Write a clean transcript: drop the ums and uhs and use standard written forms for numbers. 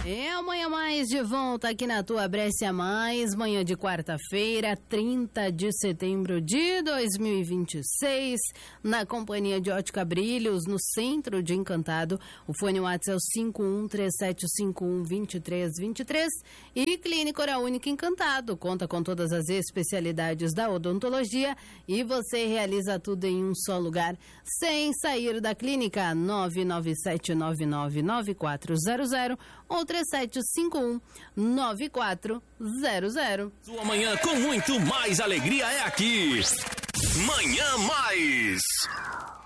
É amanhã mais de volta aqui na tua Brescia Mais, manhã de quarta-feira, 30 de setembro de 2026, na companhia de Ótica Brilhos, no centro de Encantado. O fone WhatsApp é o 5137512323 e Clínica Oral Única Encantado. Conta com todas as especialidades da odontologia e você realiza tudo em um só lugar, sem sair da clínica. 997999400 ou 3751-9400. Sua manhã com muito mais alegria é aqui. Manhã Mais.